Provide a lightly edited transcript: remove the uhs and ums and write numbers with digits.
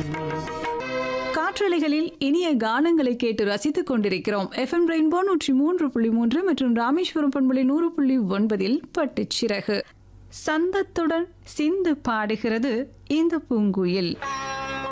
காற்றலைகளில் இனிய கானங்களை கேட்டு ரசித்துக் கொண்டிருக்கிறோம். FM ரெயின்போ 103.3 மற்றும் ராமேஸ்வரம் பண்பலை 100.9 பட்டுச்சிறகு. சந்தத்துடன் சிந்து பாடுகிறது இந்த பூங்குயில்.